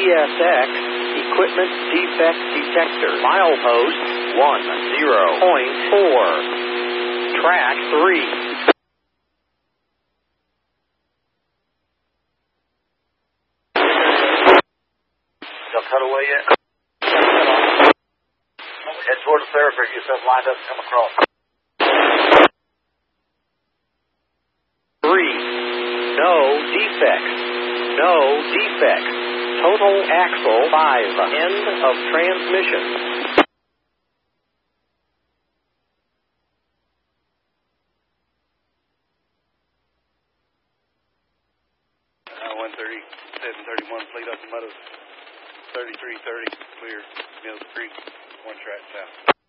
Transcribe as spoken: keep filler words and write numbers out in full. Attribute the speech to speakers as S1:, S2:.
S1: S X Equipment Defect Detector. Milepost one zero point four. Track three.
S2: They'll cut away yet? Head toward the thoroughfare, get yourself lined up and come across.
S1: Three. No defects. No defects. Total axle five. End of transmission.
S2: Uh, one thirty, seven thirty-one, fleet up the Meadows. thirty-three thirty, clear, Mills Creek, one track south.